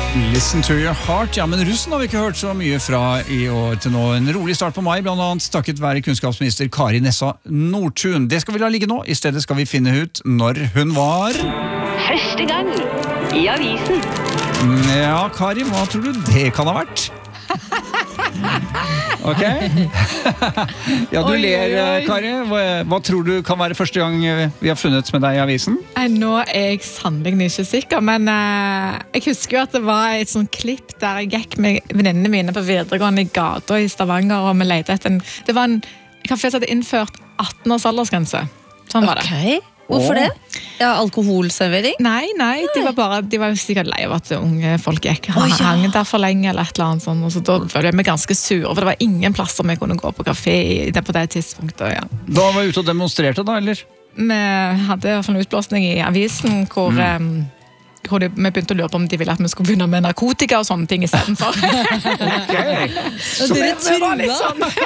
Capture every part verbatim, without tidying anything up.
Listen to your heart. Ja, men russen har vi ikke hørt så mye fra i år til nå. En rolig start på mai, blant annet takket være kunnskapsminister Kari Nessa Nordtun. Det skal vi la ligge nå. I stedet skal vi finne ut når hun var... Første gang i avisen. Ja, Kari, hva tror du det kan ha vært? Ok. Ja, du Oi, ler, oi, oi. Kari. Hva, hva tror du kan være første gang vi har funnet med deg i avisen? Nei, Nå er jeg sannelig ikke sikker, men eh, jeg husker jo at det var et sånt klipp der jeg gikk med venninnene mine på videregående i gata i Stavanger, og vi lette etter en... Det var en kafé som hadde innført atten års aldersgrense. Sånn var det. Ok, hvorfor Åh. det? Ja, alkoholservering? Nei, nei, de var bare De var jo sikkert lei av at unge folk gikk Å, ja. hang der for lenge eller et eller annet sånt, og så da ble vi ganske sure, for det var ingen plasser vi kunne gå på kafé i det på det tidspunktet, ja. Da var vi ute og demonstrerte da, eller? Vi hadde i hvert fall en utblåsning i avisen hvor, mm. hvor de, vi begynte å lure på om de ville at vi skulle begynne med narkotika og sånne ting i stedet for. Ok. Og dere Det var litt trua?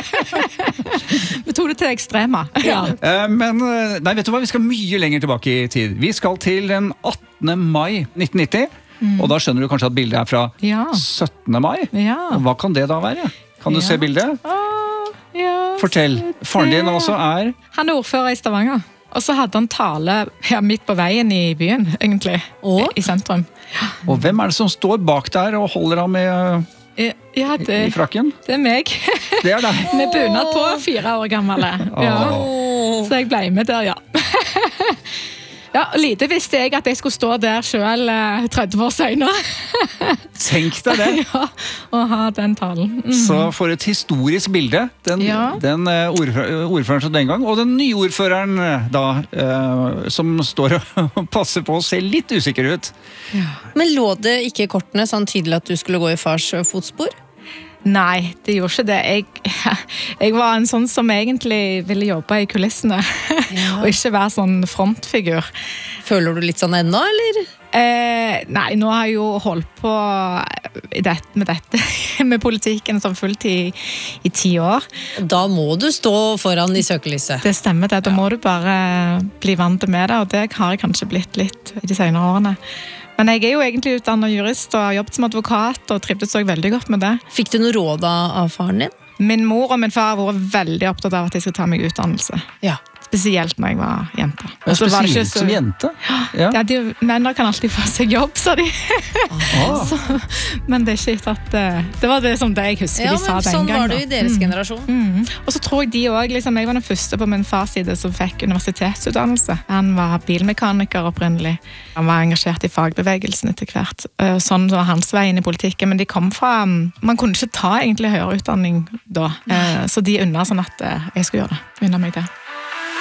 sånn. Vi tog det til ekstrema. Ja. Eh, Men, eh, nei, vet du hva? Vi skal mye lenger tilbake i tid. Vi skal til den attende mai nitten nitti, og da skjønner du kanskje at bildet er fra Ja. syttende mai. Ja. Og hva kan det da være? Kan du Ja. se bildet? Åh, ja. Fortell. Faren din altså er... Han er ordfører i Stavanger. Og så hadde han tale ja, midt på veien i byen, egentlig. Åh? I sentrum. Og hvem er det som står bak der og holder ham i, Ja, det, i frakken? det er meg. Det er deg. Med bunad på, fire år gammel. Ja. Åh. Så jeg ble med der, ja. Ja, lite visste jeg at jeg skulle stå der selv eh, tretti år senere. Tenk deg det. Ja, og ha den talen. Mm. Så for et historisk bilde. Den, Ja. den eh, ordfø- ordføreren som den gang, og den nye ordføreren eh, da, eh, som står og passer på å se litt usikker ut. Men lå det ikke i kortene sånn tydelig at du skulle gå i fars fotspor? Nei, det gjorde ikke det. Jeg, jeg var en sånn som egentlig ville jobbe i kulissene, og ikke være sånn frontfigur. Føler du litt sånn ennå, eller? Eh, nei, nå har jeg jo holdt på i det, med dette, med politikken som fulltid i, i ti år. Da må du stå foran i søkelyset. Det stemmer det, da må du bare bli vant med det, og det har jeg kanskje blitt litt i de senere årene. Men jeg er jo egentlig utdannet jurist og har jobbet som advokat og trivdes også veldig godt med det. Fikk du noe råd av av faren din? Min mor og min far har vært veldig opptatt av at jeg skal ta meg utdannelse. Ja. Spesielt når jeg var jente. Ja, Og så var det ikke spesielt så- som jente. Ja. Ja, de, menner kan alltid få seg jobb, sa de. Ah. Så, men det er ikke gitt at eh, det var det som det jeg husker Ja, de sa men den sånn gang. var det jo i deres generasjon. Mm. Og så tror jeg de også, liksom, jeg var den første på min fars side som fikk universitetsutdannelse. Han var bilmekaniker opprinnelig. Han var engasjert i fagbevegelsen etter hvert. Eh, Sånn var hans vei inn i politikken, men de kom fra, man kunne ikke ta egentlig høyere utdanning da. Eh, Så de unna sånn at eh, jeg skulle gjøre det. Unna meg det.